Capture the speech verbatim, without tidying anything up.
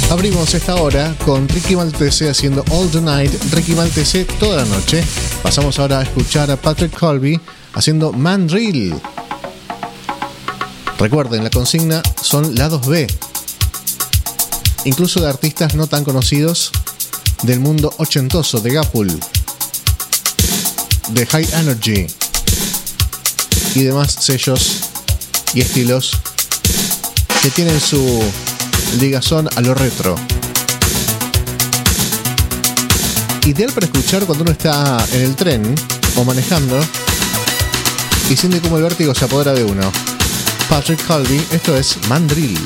Abrimos esta hora con Ricky Maltese haciendo All the Night, Ricky Maltese toda la noche. Pasamos ahora a escuchar a Patrick Colby haciendo Mandrill. Recuerden, la consigna son lados B, incluso de artistas no tan conocidos del mundo ochentoso, de Gapul, de High Energy y demás sellos y estilos que tienen su ligazón a lo retro. Ideal para escuchar cuando uno está en el tren o manejando y siente como el vértigo se apodera de uno. Patrick Colby, esto es Mandrill.